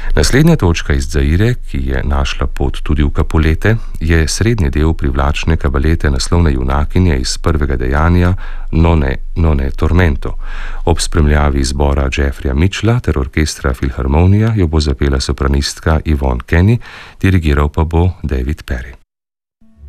Naslednja točka iz Zaire, ki je našla pot tudi v Capulete, je srednji del privlačne kabalete naslovne junakinje iz prvega dejanja Non è tormento. Ob spremljavi zbora Jeffreya Mitchella ter orkestra Filharmonija jo bo zapela sopranistka Yvonne Kenny, dirigiral pa bo David Perry.